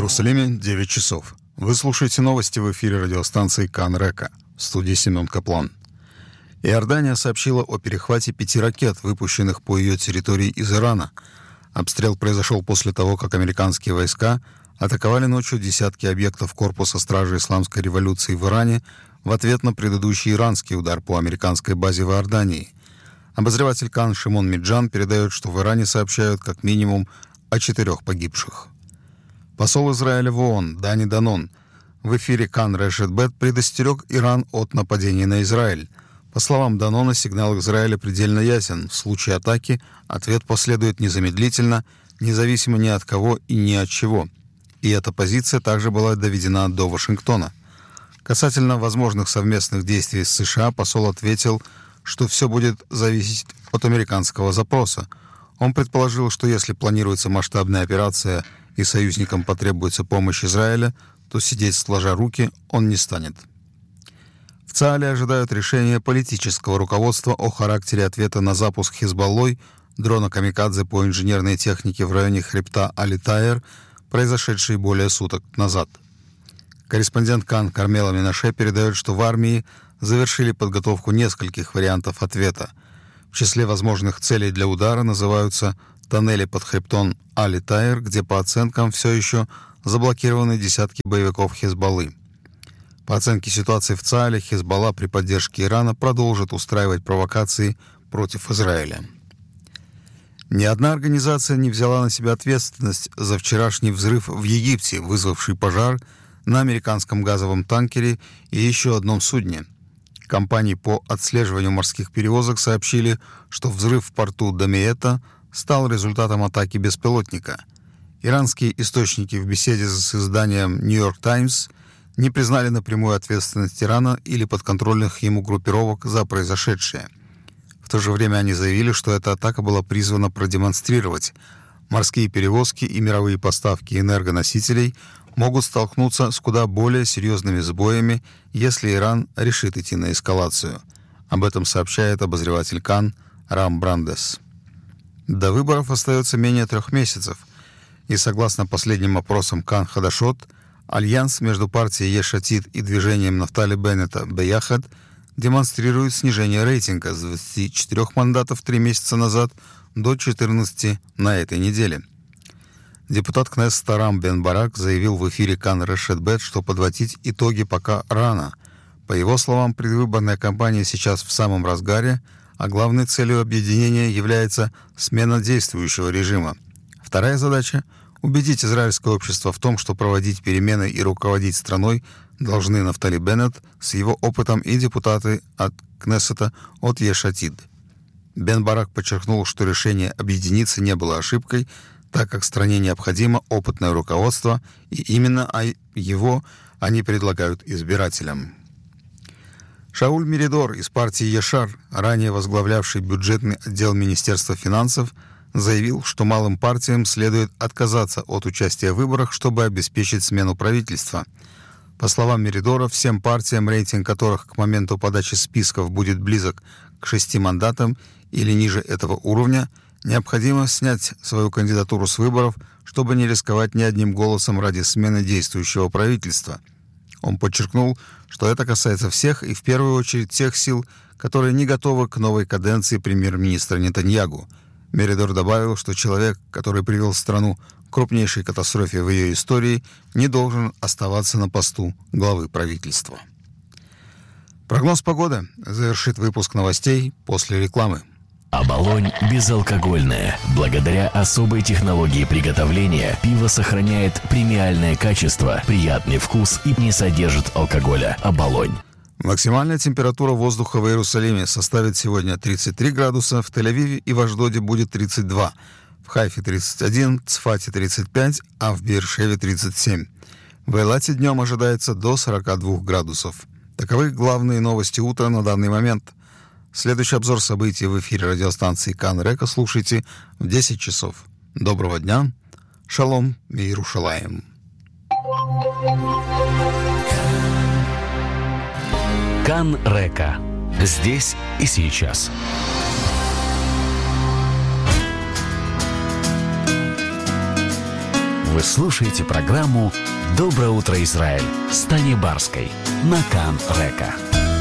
Иерусалиме 9 часов. Вы слушаете новости в эфире радиостанции Кан Река. В студии Семен Каплан. Иордания сообщила о перехвате 5 ракет, выпущенных по ее территории из Ирана. Обстрел произошел после того, как американские войска атаковали ночью десятки объектов корпуса стражи исламской революции в Иране в ответ на предыдущий иранский удар по американской базе в Иордании. Обозреватель Кан Шимон Миджан передает, что в Иране сообщают как минимум о 4 погибших. Посол Израиля в ООН Дани Данон в эфире Кан Решет Бет предостерег Иран от нападения на Израиль. По словам Данона, сигнал Израиля предельно ясен. В случае атаки ответ последует незамедлительно, независимо ни от кого и ни от чего. И эта позиция также была доведена до Вашингтона. Касательно возможных совместных действий с США, посол ответил, что все будет зависеть от американского запроса. Он предположил, что если планируется масштабная операция и союзникам потребуется помощь Израиля, то сидеть сложа руки он не станет. В ЦААЛе ожидают решения политического руководства о характере ответа на запуск Хизбаллой дрона «Камикадзе» по инженерной технике в районе хребта Али-Тайер, произошедший более суток назад. Корреспондент Кан Кармела Минаше передает, что в армии завершили подготовку нескольких вариантов ответа. В числе возможных целей для удара называются тоннели под хребтом Али-Тайер, где, по оценкам, все еще заблокированы десятки боевиков Хизбаллы. По оценке ситуации в ЦААЛе, Хизбалла при поддержке Ирана продолжит устраивать провокации против Израиля. Ни одна организация не взяла на себя ответственность за вчерашний взрыв в Египте, вызвавший пожар на американском газовом танкере и еще одном судне. Компании по отслеживанию морских перевозок сообщили, что взрыв в порту Дамиета стал результатом атаки беспилотника. Иранские источники в беседе с изданием New York Times не признали напрямую ответственность Ирана или подконтрольных ему группировок за произошедшее. В то же время они заявили, что эта атака была призвана продемонстрировать: морские перевозки и мировые поставки энергоносителей могут столкнуться с куда более серьезными сбоями, если Иран решит идти на эскалацию. Об этом сообщает обозреватель Кан Рам Брандес. До выборов остается менее 3 месяцев, и согласно последним опросам Кан Хадашот, альянс между партией Еш Атид и движением Нафтали Беннета Беяхад демонстрирует снижение рейтинга с 24 мандатов 3 месяца назад до 14 на этой неделе. Депутат Кнессета Рам Бен Барак заявил в эфире Кан Решет Бет, что подводить итоги пока рано. По его словам, предвыборная кампания сейчас в самом разгаре, а главной целью объединения является смена действующего режима. Вторая задача — убедить израильское общество в том, что проводить перемены и руководить страной должны Нафтали Беннет с его опытом и депутаты от Кнессета от Еш Атид. Бен Барак подчеркнул, что решение объединиться не было ошибкой, так как стране необходимо опытное руководство, и именно его они предлагают избирателям. Шауль Меридор из партии Ешар, ранее возглавлявший бюджетный отдел Министерства финансов, заявил, что малым партиям следует отказаться от участия в выборах, чтобы обеспечить смену правительства. По словам Меридора, всем партиям, рейтинг которых к моменту подачи списков будет близок к 6 мандатам или ниже этого уровня, необходимо снять свою кандидатуру с выборов, чтобы не рисковать ни одним голосом ради смены действующего правительства. Он подчеркнул, что это касается всех и в первую очередь тех сил, которые не готовы к новой каденции премьер-министра Нетаньягу. Меридор добавил, что человек, который привел страну к крупнейшей катастрофе в ее истории, не должен оставаться на посту главы правительства. Прогноз погоды завершит выпуск новостей после рекламы. Оболонь безалкогольное. Благодаря особой технологии приготовления пиво сохраняет премиальное качество, приятный вкус и не содержит алкоголя. Оболонь. Максимальная температура воздуха в Иерусалиме составит сегодня 33 градуса, в Тель-Авиве и в Ашдоде будет 32, в Хайфе 31, Цфате 35, а в Беэр-Шеве 37. В Эйлате днем ожидается до 42 градусов. Таковы главные новости утра на данный момент. Следующий обзор событий в эфире радиостанции Кан Река слушайте в 10 часов. Доброго дня. Шалом и Иерушалаим. Кан Река. Здесь и сейчас. Вы слушаете программу «Доброе утро, Израиль» с Таней Барской на Кан-Река.